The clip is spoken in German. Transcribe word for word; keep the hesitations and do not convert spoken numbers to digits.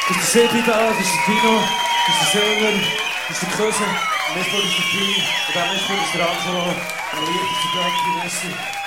Das ist der Sebi da, das ist der Tino, das ist der Silver, das ist der Köse, im Mischpult ist der Pi, und am Mischpult ist der Angelo, und am Licht ist der Frankie Messi.